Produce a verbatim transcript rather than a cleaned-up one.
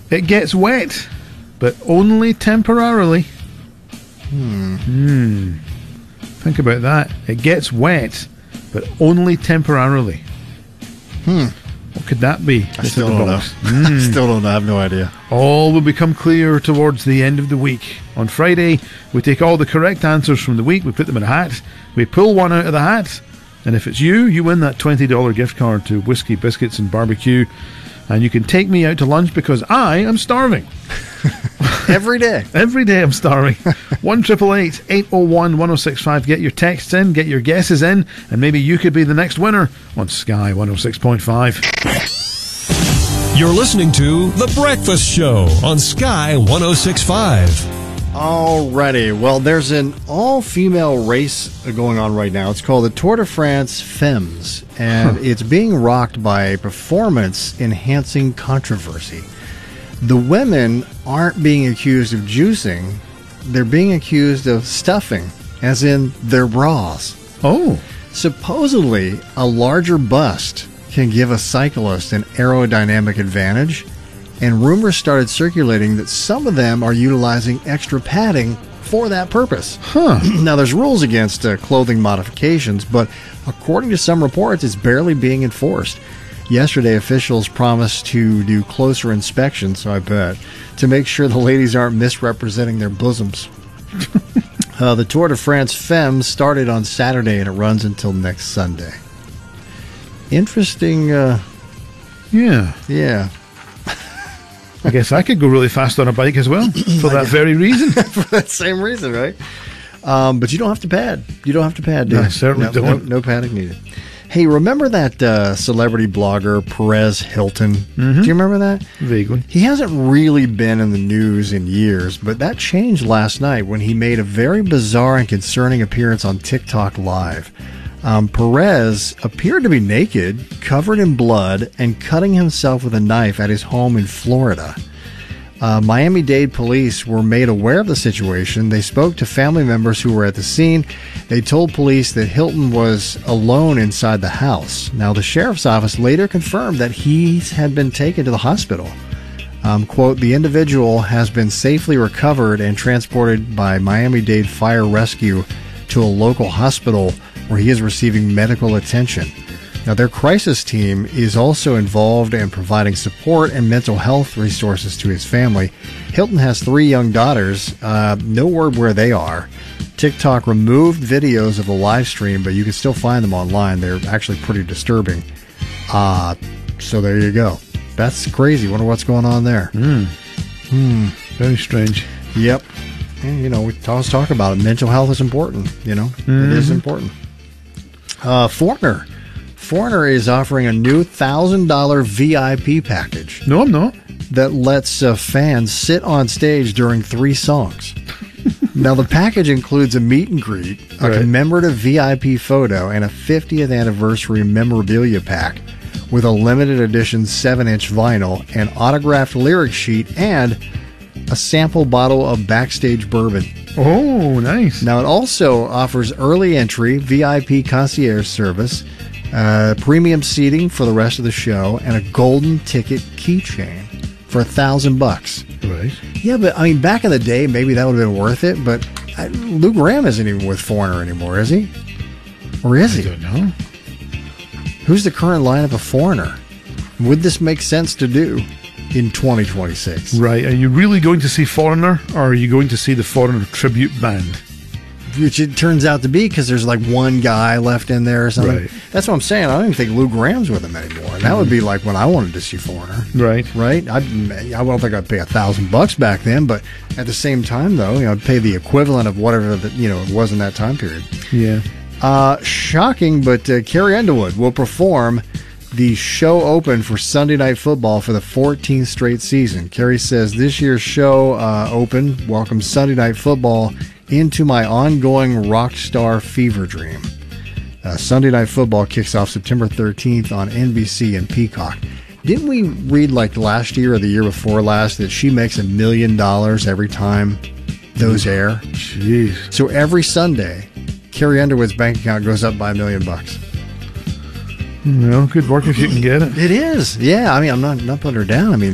It gets wet, but only temporarily. Hmm. Hmm. Think about that. It gets wet, but only temporarily. Hmm. What could that be? I still don't know. Mm. I still don't know. I have no idea. All will become clear towards the end of the week. On Friday, we take all the correct answers from the week, we put them in a hat, we pull one out of the hat, and if it's you, you win that twenty dollars gift card to Whiskey, Biscuits and Barbecue, and you can take me out to lunch because I am starving. Every day. Every day I'm starving. one eight eight eight, eight oh one, one oh six five. Get your texts in, get your guesses in, and maybe you could be the next winner on Sky one oh six point five. You're listening to The Breakfast Show on Sky one oh six point five. Alrighty. Well, there's an all-female race going on right now. It's called the Tour de France Femmes, and huh. it's being rocked by a performance-enhancing controversy. The women aren't being accused of juicing. They're being accused of stuffing, as in their bras. Oh. Supposedly, a larger bust can give a cyclist an aerodynamic advantage, and rumors started circulating that some of them are utilizing extra padding for that purpose. Huh. Now, there's rules against uh, clothing modifications, but according to some reports, it's barely being enforced. Yesterday, officials promised to do closer inspections, so I bet, to make sure the ladies aren't misrepresenting their bosoms. uh, the Tour de France Femmes started on Saturday, and it runs until next Sunday. Interesting. Uh, yeah. Yeah. I guess I could go really fast on a bike as well, for that very reason. For that same reason, right? Um, but you don't have to pad. You don't have to pad, do you? I certainly no, don't. No, no padding needed. Hey, remember that uh, celebrity blogger, Perez Hilton? Mm-hmm. Do you remember that? Vaguely. He hasn't really been in the news in years, but that changed last night when he made a very bizarre and concerning appearance on TikTok Live. Um, Perez appeared to be naked, covered in blood, and cutting himself with a knife at his home in Florida. Uh, Miami-Dade police were made aware of the situation. They spoke to family members who were at the scene. They told police that Hilton was alone inside the house. Now, the sheriff's office later confirmed that he had been taken to the hospital. Um, quote, the individual has been safely recovered and transported by Miami-Dade Fire Rescue to a local hospital where he is receiving medical attention. Now, their crisis team is also involved in providing support and mental health resources to his family. Hilton has three young daughters. Uh, no word where they are. TikTok removed videos of the live stream, but you can still find them online. They're actually pretty disturbing. Uh, so there you go. That's crazy. Wonder what's going on there. Mm. Hmm. Very strange. Yep. And, you know, we always talk about it. Mental health is important. You know, mm-hmm. It is important. Uh, Foreigner. Foreigner is offering a new one thousand dollars V I P package. No, I'm not. That lets uh, fans sit on stage during three songs. Now, the package includes a meet and greet, a right. commemorative V I P photo, and a fiftieth anniversary memorabilia pack with a limited edition seven inch vinyl, an autographed lyric sheet, and a sample bottle of backstage bourbon. Oh, nice. Now, it also offers early entry, V I P concierge service, uh, premium seating for the rest of the show, and a golden ticket keychain for a thousand bucks. Right. Yeah, but I mean, back in the day, maybe that would have been worth it, but I, Lou Graham isn't even with Foreigner anymore, is he? Or is I he? I don't know. Who's the current lineup of Foreigner? Would this make sense to do in twenty twenty-six? Right. Are you really going to see Foreigner, or are you going to see the Foreigner tribute band? Which it turns out to be, because there's like one guy left in there or something. Right. That's what I'm saying. I don't even think Lou Graham's with him anymore. And that mm. would be like when I wanted to see Foreigner. Right. Right? I, I don't think I'd pay a thousand bucks back then, but at the same time, though, you know, I'd pay the equivalent of whatever the, you know, it was in that time period. Yeah. Uh, shocking, but uh, Carrie Underwood will perform the show open for Sunday Night Football for the fourteenth straight season. Carrie says this year's show uh, open welcomes Sunday Night Football into my ongoing rock star fever dream. Uh, Sunday Night Football kicks off September thirteenth on N B C and Peacock. Didn't we read like last year or the year before last that she makes a million dollars every time those air? Jeez. So every Sunday, Carrie Underwood's bank account goes up by a million bucks. Well, good work if you can get it. It is. Yeah, I mean, I'm not, not putting her down. I mean,